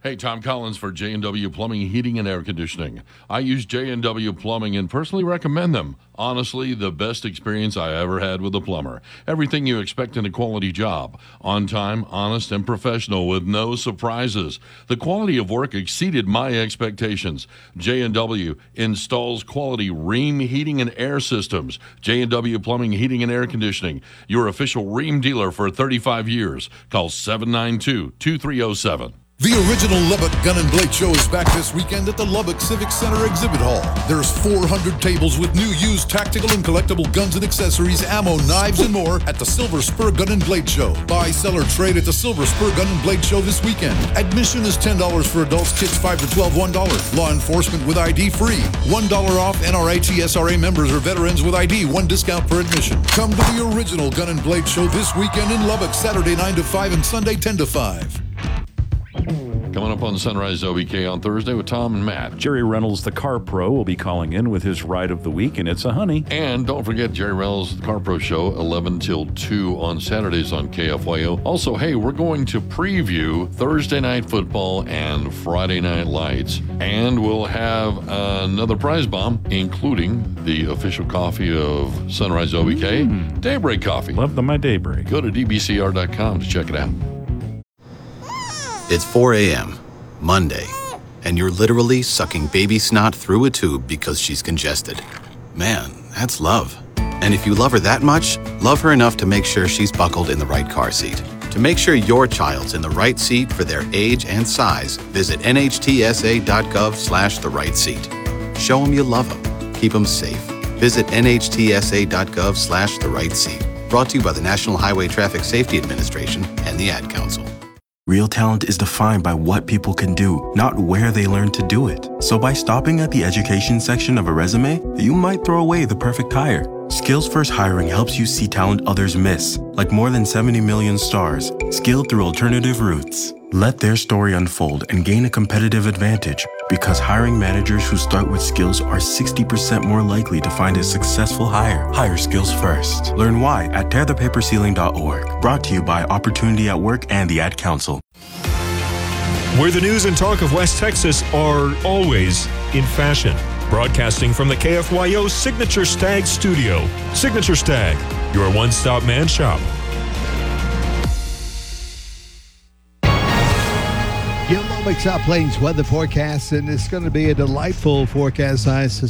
Hey, Tom Collins for J&W Plumbing, Heating, and Air Conditioning. I use J&W Plumbing and personally recommend them. Honestly, the best experience I ever had with a plumber. Everything you expect in a quality job. On time, honest, and professional with no surprises. The quality of work exceeded my expectations. J&W installs quality Rheem heating and air systems. J&W Plumbing, Heating, and Air Conditioning. Your official Rheem dealer for 35 years. Call 792-2307. The original Lubbock Gun and Blade Show is back this weekend at the Lubbock Civic Center Exhibit Hall. There's 400 tables with new, used, tactical, and collectible guns and accessories, ammo, knives, and more at the Silver Spur Gun and Blade Show. Buy, sell, or trade at the Silver Spur Gun and Blade Show this weekend. Admission is $10 for adults, kids 5 to 12, $1. Law enforcement with ID free. $1 off NRA TSRA members or veterans with ID, $1 discount per admission. Come to the original Gun and Blade Show this weekend in Lubbock, Saturday 9 to 5 and Sunday 10 to 5. Coming up on Sunrise OBK on Thursday with Tom and Matt. Jerry Reynolds, the Car Pro, will be calling in with his ride of the week, and it's a honey. And don't forget Jerry Reynolds, the Car Pro Show, 11 till 2 on Saturdays on KFYO. Also, hey, we're going to preview Thursday Night Football and Friday Night Lights. And we'll have another prize bomb, including the official coffee of Sunrise OBK, Daybreak Coffee. Love my Daybreak. Go to dbcr.com to check it out. It's 4 a.m., Monday, and you're literally sucking baby snot through a tube because she's congested. Man, that's love. And if you love her that much, love her enough to make sure she's buckled in the right car seat. To make sure your child's in the right seat for their age and size, visit nhtsa.gov/the right seat. Show them you love them. Keep them safe. Visit nhtsa.gov/the right seat. Brought to you by the National Highway Traffic Safety Administration and the Ad Council. Real talent is defined by what people can do, not where they learn to do it. So by stopping at the education section of a resume, you might throw away the perfect hire. Skills First Hiring helps you see talent others miss, like more than 70 million stars, skilled through alternative routes. Let their story unfold and gain a competitive advantage, because hiring managers who start with skills are 60% more likely to find a successful hire. Hire skills first. Learn why at tearthepaperceiling.org. Brought to you by Opportunity at Work and the Ad Council. Where the news and talk of West Texas are always in fashion. Broadcasting from the KFYO Signature Stag Studio. Signature Stag, your one-stop man shop. Gil Lomac's South Plains weather forecast, and it's going to be a delightful forecast. I